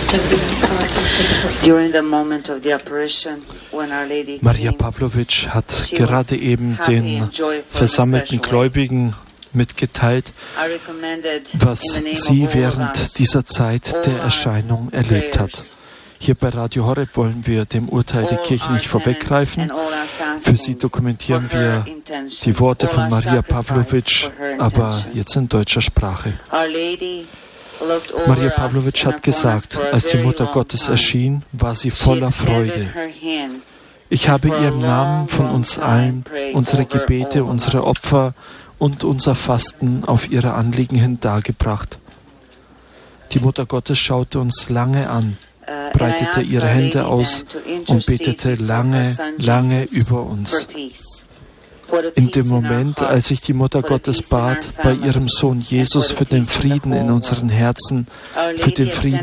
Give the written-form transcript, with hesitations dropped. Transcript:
Maria Pawlowitsch hat gerade eben den versammelten Gläubigen mitgeteilt, was sie während dieser Zeit der Erscheinung erlebt hat. Hier bei Radio Horeb wollen wir dem Urteil der Kirche nicht vorweggreifen. Für sie dokumentieren wir die Worte von Maria Pawlowitsch, aber jetzt in deutscher Sprache. Maria Pawlowitsch hat gesagt, als die Mutter Gottes erschien, war sie voller Freude. Ich habe ihr im Namen von uns allen unsere Gebete, unsere Opfer und unser Fasten auf ihre Anliegen hin dargebracht. Die Mutter Gottes schaute uns lange an, breitete ihre Hände aus und betete lange, lange über uns. In dem Moment, als sich die Mutter Gottes bat, bei ihrem Sohn Jesus für den Frieden in unseren Herzen, für den Frieden